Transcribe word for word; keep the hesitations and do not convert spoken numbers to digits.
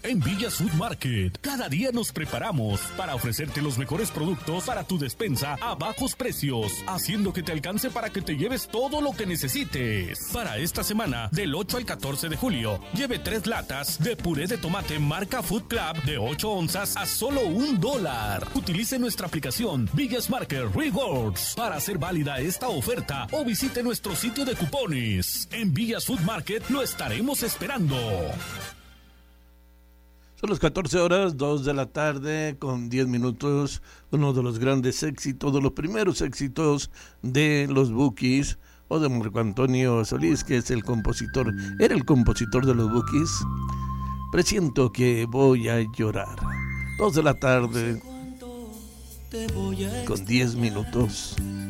En Villas Food Market, cada día nos preparamos para ofrecerte los mejores productos para tu despensa a bajos precios, haciendo que te alcance para que te lleves todo lo que necesites. Para esta semana, del ocho al catorce de julio, lleve tres latas de puré de tomate marca Food Club de ocho onzas a solo un dólar. Utilice nuestra aplicación Villas Market Rewards para hacer válida esta oferta o visite nuestro sitio de cupones. En Villas Food Market lo estaremos esperando. Son las catorce horas, dos de la tarde, con diez minutos. Uno de los grandes éxitos, de los primeros éxitos de los Bukis, o de Marco Antonio Solís, que es el compositor, era el compositor de los Bukis. Presiento que voy a llorar. Dos de la tarde, con diez minutos.